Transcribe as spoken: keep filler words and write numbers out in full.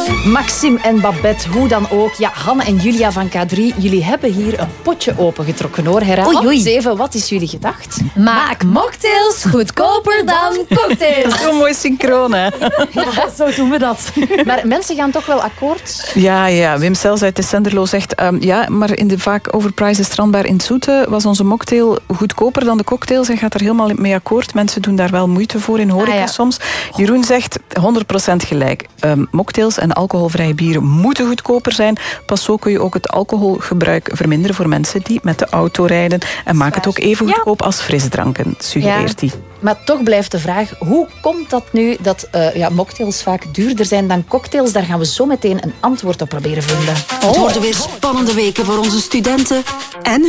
Maxime en Babette, hoe dan ook. Ja, Hanne en Julia van K drie, jullie hebben hier een potje opengetrokken hoor. Herhaal Oei, oei. eens even, wat is jullie gedacht? Maak mocktails goedkoper dan cocktails. Zo mooi synchroon, hè? Ja, zo doen we dat. Maar mensen gaan toch wel akkoord? Ja, ja. Wim Sels uit de Senderlo zegt... Um, ja, maar in de vaak overprijsde strandbar in het Zoete was onze mocktail goedkoper dan de cocktails. Hij gaat er helemaal mee akkoord. Mensen doen daar wel moeite voor in horeca Ah, ja. soms. Jeroen zegt honderd procent gelijk. Um, mocktails en alcoholvrije bieren moeten goedkoper zijn. Pas zo kun je ook het alcoholgebruik verminderen voor mensen die met de auto rijden. En maak het ook even goedkoop als frisdranken, suggereert hij. Maar toch blijft de vraag, hoe komt dat nu dat uh, ja, mocktails vaak duurder zijn dan cocktails? Daar gaan we zo meteen een antwoord op proberen vinden. Het worden weer spannende weken voor onze studenten en